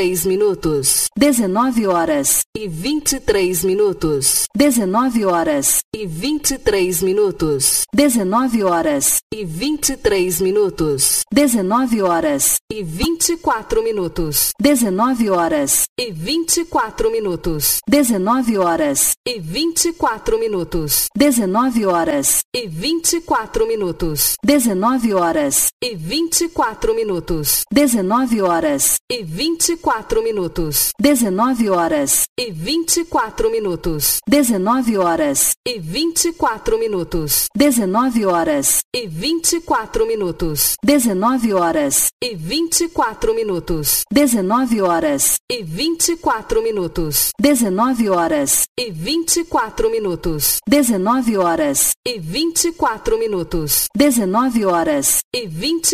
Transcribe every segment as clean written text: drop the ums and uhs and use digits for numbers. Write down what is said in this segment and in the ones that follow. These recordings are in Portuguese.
23 minutos. 19 horas E 23 minutos. 19 horas E 23 minutos. 19 horas E 23 minutos. 19 horas E 24 minutos. 19 horas E 24 minutos. 19 horas E 24 minutos. 19 horas E 24 minutos. 19 horas E 24 minutos. 19 horas E 24 minutos. 19 horas E 24 minutos. 19 horas E 24 minutos. 19 horas E 24 minutos. 19 horas E 24 minutos. 19 horas E 24 minutos. 19 horas E 24 minutos. 19 horas E 24 minutos. 19 horas E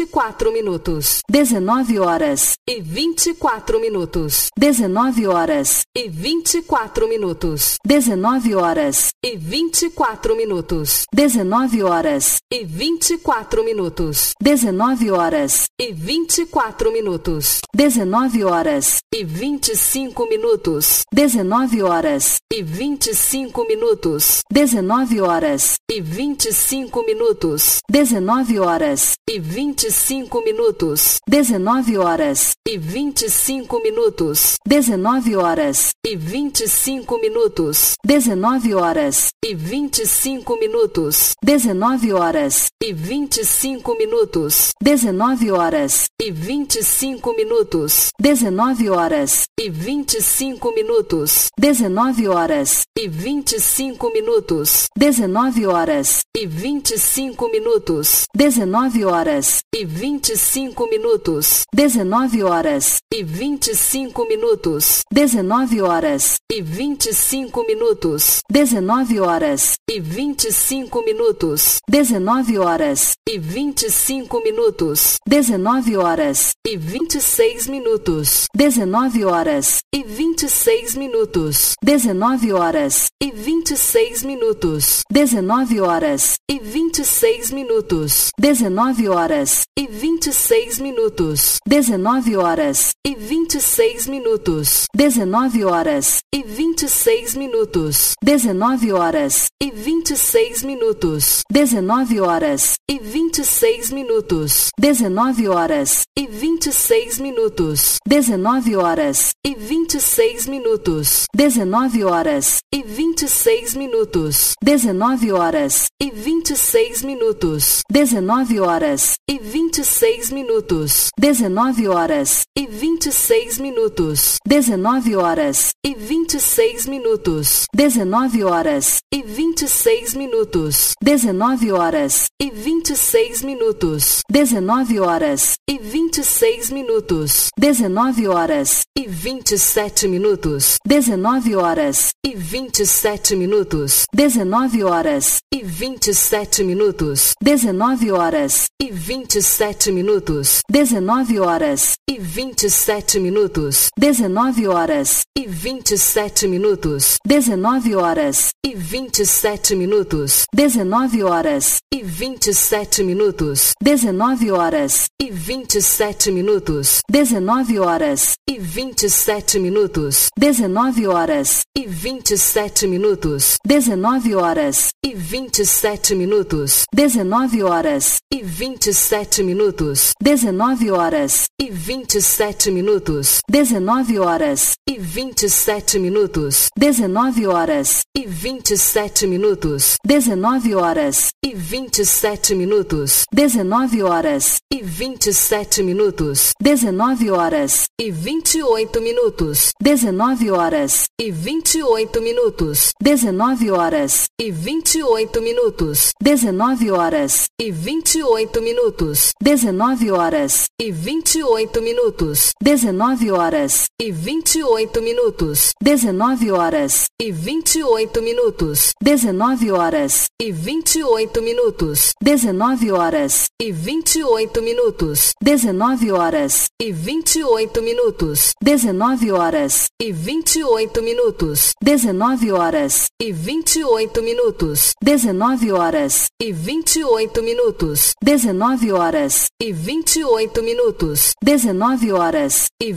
24 minutos. 19 horas E 24 minutos. 19 horas E 24 minutos. 19 horas E 24 minutos. 19 horas E 24 minutos. 19 horas E 24 minutos. 19 horas E 25 minutos. 19 horas E 25 minutos. 19 horas E 25 minutos. 19 horas E 25 minutos. 19 horas E 25 minutos. 19 horas E 25 minutos. 19 horas E 25 minutos. 19 horas E 25 minutos. 19 horas E 25 minutos. 19 horas E 25 minutos. 19 horas E 25 minutos. 19 horas E 25 minutos. 19 horas E 25 minutos. 19 horas E 25 minutos. 19 horas E 25 minutos. 19 horas E 25 minutos. 19 horas E 25 minutos. 19 horas E 26 minutos. 19 horas E 26 minutos. 19 horas E 26 minutos. 19 horas E 26 minutos. 19 horas E 26 minutos. 19 horas E 26 minutos. 19 horas E 26 minutos. 19 horas E 26 minutos. 19 horas E 26 minutos. 19 horas E 26 minutos. 19 horas E 26 minutos. 19 horas E 26 minutos. 19 horas E 26 minutos. 19 horas E 26 minutos. 19 horas E 26 minutos. 19 horas E 26 minutos. 19 horas E 26 minutos. 19 horas E 26 minutos. 19 horas E 26 minutos. 19 horas E 27 minutos. 19 horas E 27 minutos. 19 horas E 27 minutos. 19 horas E 27 minutos. 19 horas E 27 minutos. 19 horas E 27 minutos. 19 horas E 27 minutos. 19 horas E 27 minutos. 19 horas E 27 minutos. 19 horas E 27 minutos. 19 horas E 27 minutos. 19 horas E 27 minutos. 19 horas E 27 minutos. 19 horas E 27 minutos. 19 horas E 27 minutos. 19 horas E 27 minutos. 19 horas E 27 minutos. 19 horas E 27 minutos. 19 horas E 28 minutos. 19 horas E 28 minutos. 19 horas E 28 minutos. 19 horas E 28 minutos. 19 horas E 28 minutos. 19 horas E 28 minutos. 19 horas E 28 minutos. 19 horas E 28 minutos. 19 horas E 28 minutos. 19 horas E 28 minutos. 19 horas E 28 minutos. 19 horas E 28 minutos. 19 horas E 28 minutos. 19 horas E 28 minutos. 19 horas E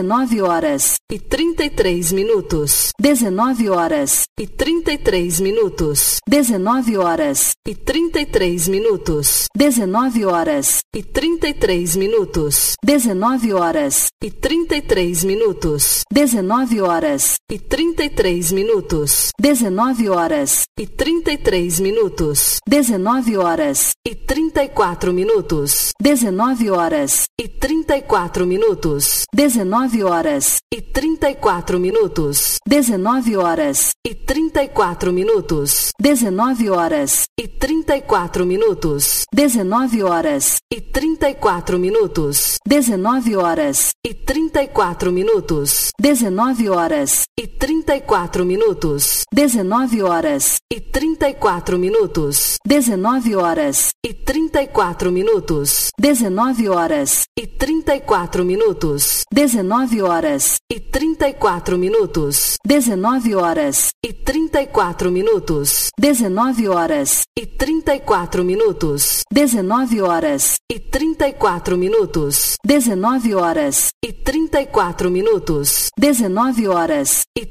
19 horas e 33 minutos. 19 19 horas e 33 minutos. 19 horas E 33 minutos. 19 horas E 33 minutos. 19 horas E 33 minutos. 19 horas E 33 minutos. 19 horas E 33 minutos. 19 horas E 34 minutos. 19 horas E 34 minutos. 19 horas E 34 minutos. 19 horas E 34 minutos. 19 horas E 34 minutos. 19 horas E 34 minutos. 19 horas E 34 minutos. 19 horas E 34 minutos. 19 horas E 34 minutos. 19 horas E 34 minutos. 19 horas E 34 minutos. 19 horas E 34 minutos. 19 horas E 34 minutos. 19 horas E 34 minutos. 19 horas E 34 minutos. 19 horas E 34 minutos. 19 horas E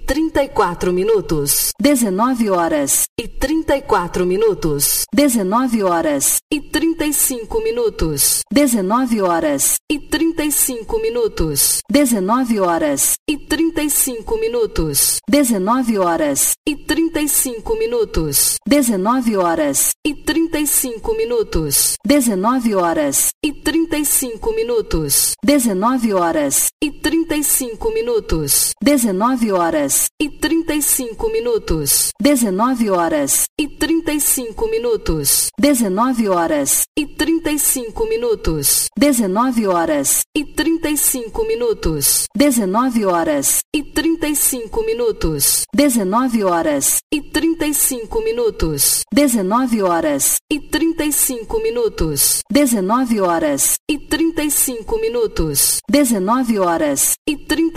34 minutos. 19 horas E 34 minutos. 19 horas E 35 minutos. 19 horas E 35 minutos. 19 horas E 35 minutos. 19 horas E 35 minutos. 19 horas E 35 minutos. 19 horas E 35 minutos. 19 horas E 35 minutos. 19 horas E 35 minutos. 19 horas E 35 minutos. 19 horas E 35 minutos. 19 horas E 35 minutos. 19 horas E 35 minutos. 19 horas E 35 minutos. 19 horas E 35 minutos. 19 horas E 35 minutos. 19 horas E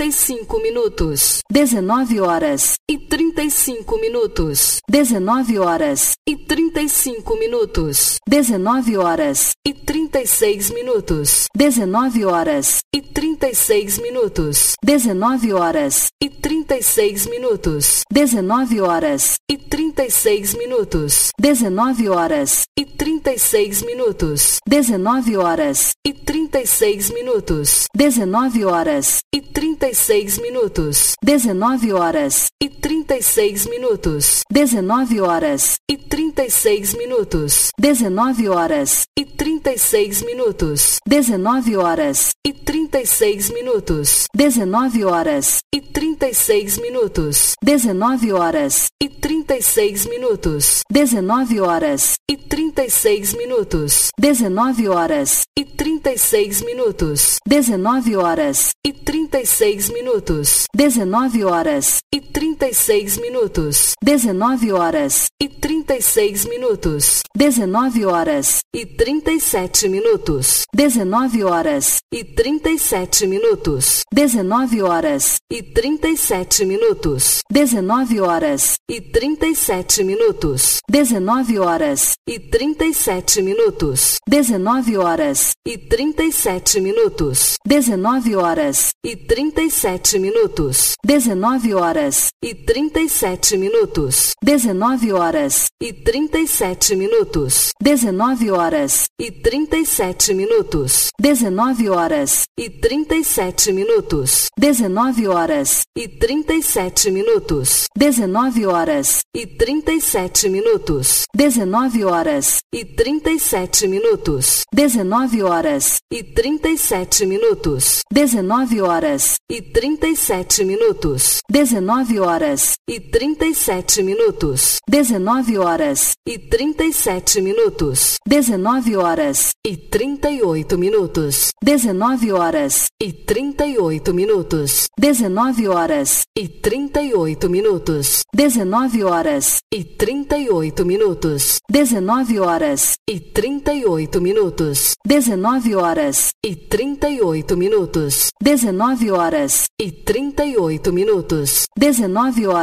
35 minutos. 19 horas E 35 minutos. 19 horas E 35 minutos. 19 horas E 36 minutos. 19 horas E 36 minutos. 19 horas E 36 minutos. 19 horas E 36 minutos. 19 horas E 36 minutos. 19 horas E 36 minutos. 19 horas E 36 minutos. 19 horas E 36 minutos. 19 horas E 36 minutos. 19 horas E 36 minutos. 19 horas E 36 minutos. 19 horas E 36 minutos. 19 horas E 36 minutos. 19 horas E 36 minutos. 19 horas E 36 minutos. 19 horas E 36 minutos. 19 horas E 36 minutos. 19 horas E 36 minutos. 19 horas E 37 minutos. 19 horas E 37 minutos. 19 horas E 37 minutos. 19 horas E 37 minutos. 19 horas E 37 minutos. 19 horas E 37 minutos. 19 horas E 37 minutos. 19 horas E 37 minutos. 19 horas E 37 minutos. 19 horas E 37 minutos. 19 horas E 37 minutos. 19 horas E 37 minutos. 19 horas E 37 minutos. 19 horas E 37 minutos. 19 horas E 37 minutos. 19 horas E 37 minutos. 19 horas E 37 minutos. 19 horas E 37 minutos. 19 horas E 38 minutos. 19 horas E 38 minutos. 19 horas E 38 minutos. 19 horas E 38 minutos. 19 horas E 38 minutos. 19 horas E 38 minutos. 19 horas E 38 minutos. 19 horas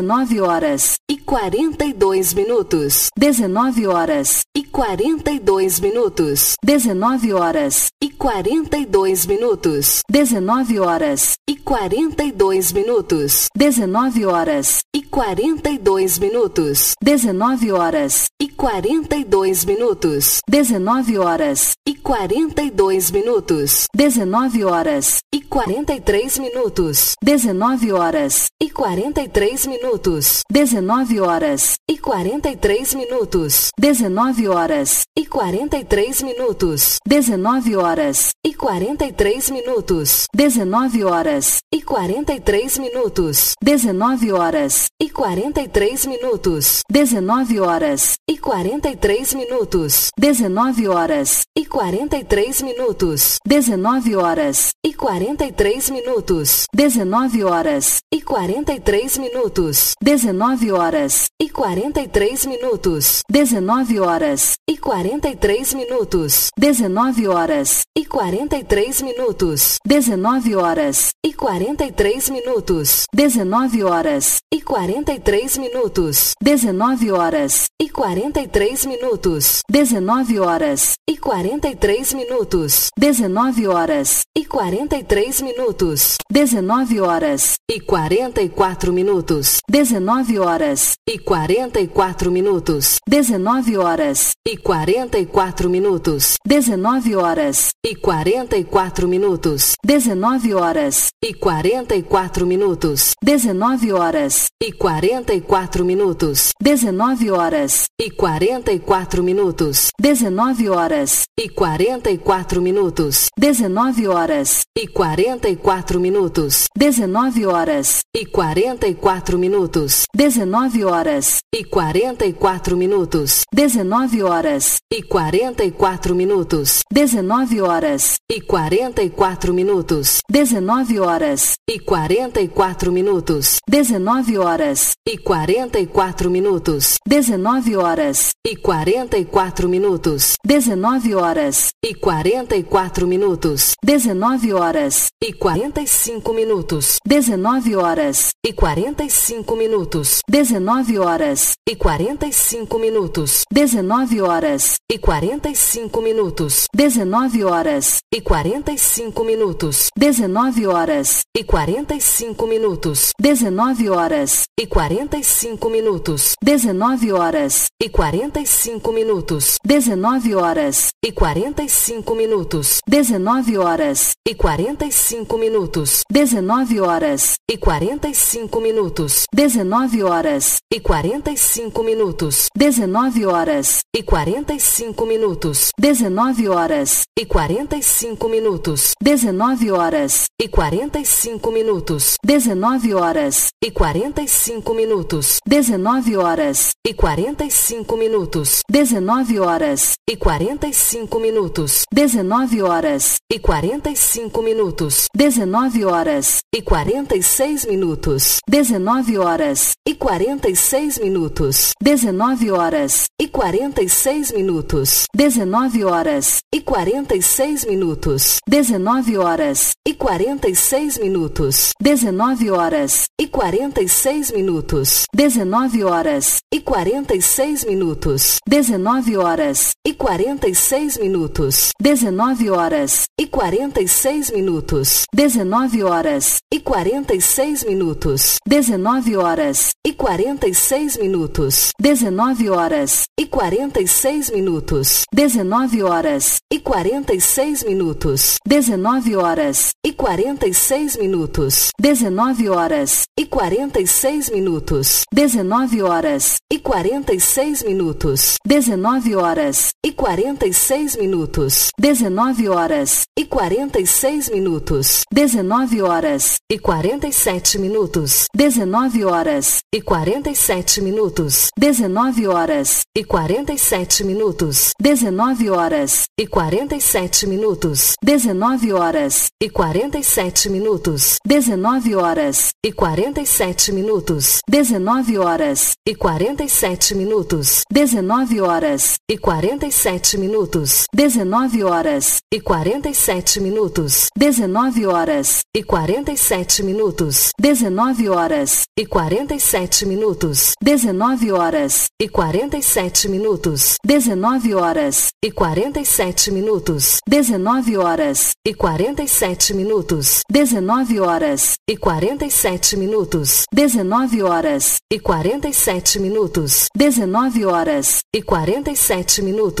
19 horas e 42 minutos. 19 horas E 42 minutos. 19 horas E 42 minutos. 19 horas E 42 minutos. 19 horas E 42 minutos. 19 horas E 42 minutos. 19 19 horas e 42 minutos. 19 horas E 43 minutos. 19 horas E 43 minutos. 19 horas E 43 minutos. 19 horas E 43 minutos. 19 horas E 43 minutos. 19 horas E 43 minutos. 19 horas E 43 minutos. 19 horas E 43 minutos. 19 horas E 43 minutos. 19 horas E 43 minutos. 19 horas E 43 minutos. 19 horas E 43 minutos. 19 horas E 43 minutos. 19 horas E 43 minutos. 19 horas E 43 minutos. 19 horas E 43 minutos. 19 horas E 43 minutos. 19 horas E 43 minutos. 19 horas E 43 minutos. 19 horas E 44 minutos. 19 horas E 44 minutos. 19 horas E 44 minutos. 19 horas E 44 minutos. 19 horas E 44 minutos. 19 horas E 44 minutos. 19 horas E 44 minutos. 19 horas E 44 minutos. 19 horas E 44 minutos. 19 horas E 44 minutos. 19 horas E 44 minutos. 19 horas E 44 minutos. 19 horas E 44 minutos. 19 horas E 44 minutos. 19 horas E 44 minutos. 19 horas E 44 minutos. 19 horas E 44 minutos. 19 horas E 45 minutos. 19 horas E 45 minutos. 19 horas E 45 minutos. 19 horas E 45 minutos. 19 horas E 45 minutos. 19 horas E 45 minutos. 19 horas E 45 minutos. 19 horas E 45 minutos. 19 horas E 45 minutos. 19 horas E 45 minutos. 19 horas E 45 minutos. 19 horas E 45 minutos. 19 horas E 45 minutos. 19 horas E 45 minutos. 19 horas E 45 minutos. 19 horas E 45 minutos. 19 horas E 45 minutos. 19 horas E 45 minutos. 19 horas E 45 minutos. 19 horas E 46 minutos. 19 horas E 46 minutos. 19 horas E 46 minutos. 19 horas E 46 minutos. 19 horas E 46 minutos. 19 horas E 46 minutos. 19 horas E 46 minutos. 19 horas E 46 minutos. 19 horas E 46 minutos. 19 horas E 46 minutos. 19 horas E 46 minutos. 19 horas E 46 minutos. 19 horas E 46 minutos. 19 horas E 46 minutos. 19 horas E 46 minutos. 19 horas E 46 minutos. 19 horas E 46 minutos. 19 horas E 46 minutos. 19 horas E 47 minutos. 19 horas E 47 minutos. 19 horas E 47 minutos. 19 horas E 47 minutos. 19 horas E 47 minutos. 19 horas E 47 minutos. 19 horas E 47 minutos. 19 horas E 47 minutos. 19 horas E 47 minutos. 19 horas E 47 minutos. 19 horas E 47 minutos. 19 horas E 47 minutos. 19 horas E 47 minutos. 19 horas E 47 minutos. 19 horas E 47 minutos. 19 horas E 47 minutos. 19 horas E 47 minutos.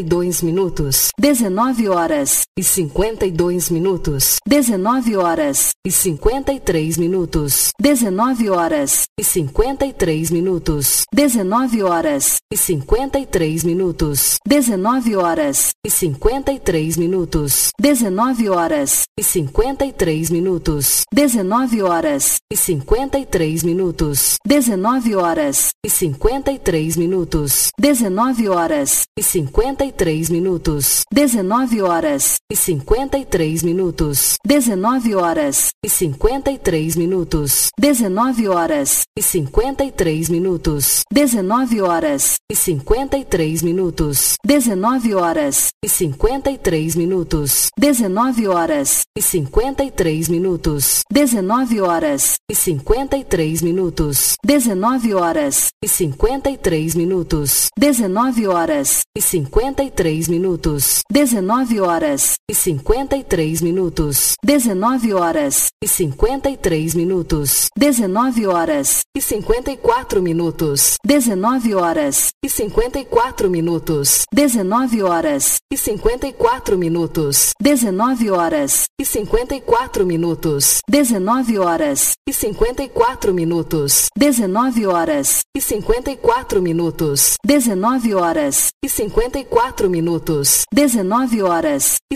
52 minutos, 19 horas e 52 minutos, 19 horas e 53 minutos, 19 horas e 53 minutos, 19 horas e 53 minutos, 19 horas e 53 minutos, 19 horas e 53 minutos, 19 horas e 53 minutos, 19 horas e 53 minutos, 19 horas e 53 minutos, 19 horas e 53 minutos, 19 horas e 53 minutos, 19 horas e 53 minutos, 19 horas e 53 minutos, 19 horas e 53 minutos, 19 horas e 53 minutos, 19 horas e 53 minutos, 19 horas e 53 minutos, 19 horas e 53 minutos, 19 horas e 53 minutos, 19 horas e 53 minutos, 19 horas e 54 minutos, 19 horas e 54 minutos, 19 horas e 54 minutos, 19 horas e 54 minutos, 19 horas e 54 minutos, 19 horas e 54 minutos, 19 horas e 54 minutos, 19 horas e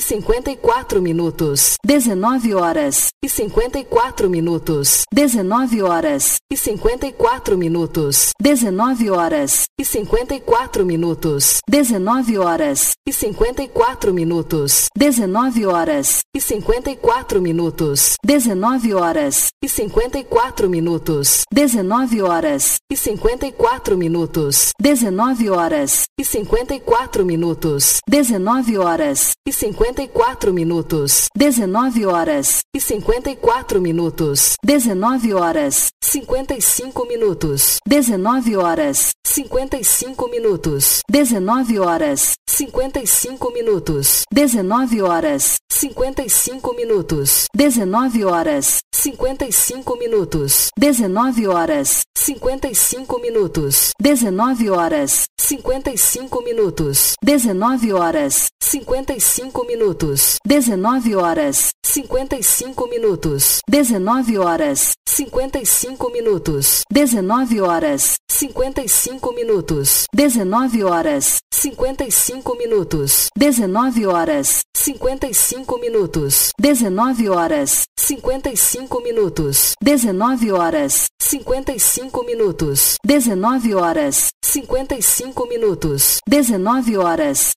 54 minutos, 19 horas e 54 minutos, 19 horas e 54 minutos, 19 horas e 54 minutos, 19 horas e 54 minutos, 19 horas e 54 minutos, 19 horas e 54 minutos, 19 horas e 54 minutos, 19 horas e 54 minutos, 19 horas e 54 minutos, 19 horas e 54 minutos, 19 horas 55 minutos, 19 horas 55 minutos, 19 horas 55 minutos, 19 horas 55 minutos, 19 horas 55 minutos, 19 horas 55 minutos, 19 horas 55 minutos, 19 horas 55 minutos, 19 horas 55 minutos, 19 horas 55 minutos, 19 horas 55 minutos, 19 horas 55 minutos, 19 horas 55 minutos, 19 horas 55 minutos, 19 horas 55 minutos, 19 horas 55 minutos, 19 horas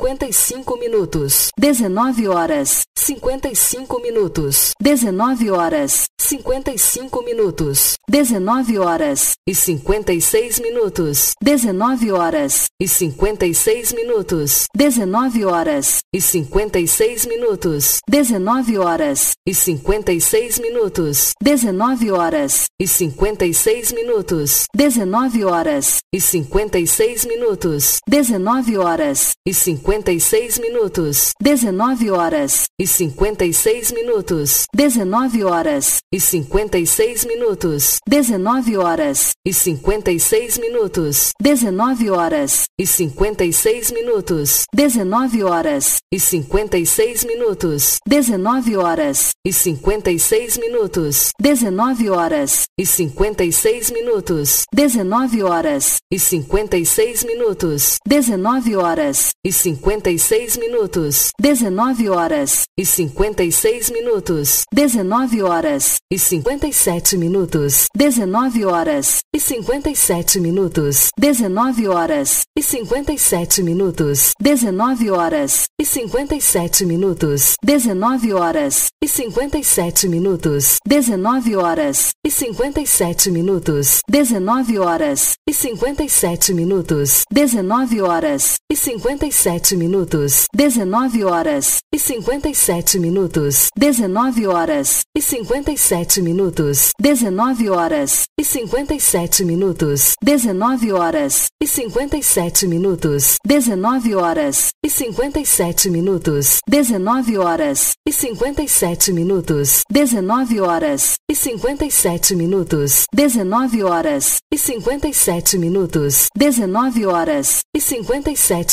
55 minutos, 19 horas 55 minutos, 19 horas 55 minutos, 19 horas e 56 minutos, 19 horas e 56 minutos, 19 horas e 56 minutos, 19 horas e 56 minutos, 19 horas e 56 minutos, 19 horas e 56 minutos, 19 horas e 56 minutos, 19 horas e 56 minutos, 19 horas e 56 minutos, 19 horas e 56 minutos, 19 horas e 56 minutos, 19 horas e 56 minutos, 19 horas e 56 minutos, 19 horas e 56 minutos, 19 horas e 56 minutos, 19 horas e 56 minutos, 19 horas e 56 minutos, 19 horas e 57 minutos, 19 horas e 57 minutos, 19 horas e 57 minutos, 19 horas e 57 minutos, 19 horas e 57 minutos, 19 horas e 57 minutos, 19 horas e 57 minutos, 19 horas e 57 minutos, 19 horas e 57 minutos, 19 horas e 57 minutos, 19 horas e 57 minutos, 19 horas e 57 minutos, 19 horas e 57 minutos, 19 horas e 57 minutos, 19 horas e 57 minutos, 19 horas e 57 minutos, e 19 horas e 57